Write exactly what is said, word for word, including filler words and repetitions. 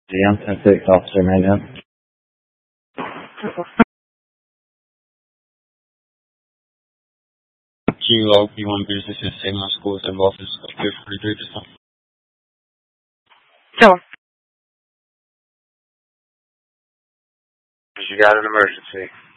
I'm ten six, Officer Mayhem. Kilo P one business in Saint Louis Schools and office of Pier forty-three this time. Sure. You got an emergency.